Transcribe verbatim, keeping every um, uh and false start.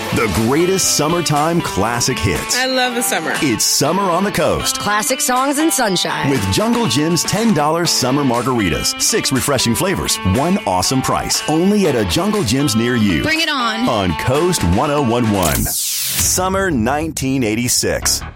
The greatest summertime classic hits. I love the summer. It's Summer on the Coast. Classic songs and sunshine. With Jungle Jim's ten dollars summer margaritas. Six refreshing flavors. One awesome price. Only at a Jungle Jim's near you. Bring it on. On Coast ten eleven. Summer nineteen eighty-six.